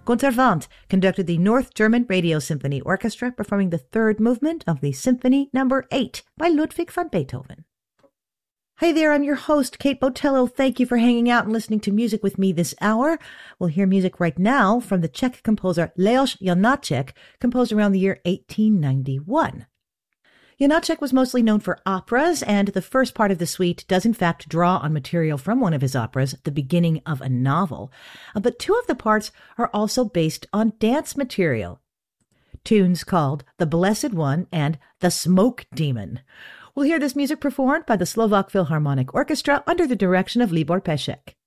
Conservant conducted the North German Radio Symphony Orchestra performing the third movement of the Symphony No. 8 by Ludwig van Beethoven. Hey there, I'm your host, Kate Botello. Thank you for hanging out and listening to music with me this hour. We'll hear music right now from the Czech composer Leoš Janáček, composed around the year 1891. Janáček was mostly known for operas, and the first part of the suite does in fact draw on material from one of his operas, The Beginning of a Novel. But two of the parts are also based on dance material. Tunes called The Blessed One and The Smoke Demon. We'll hear this music performed by the Slovak Philharmonic Orchestra under the direction of Libor Pešek.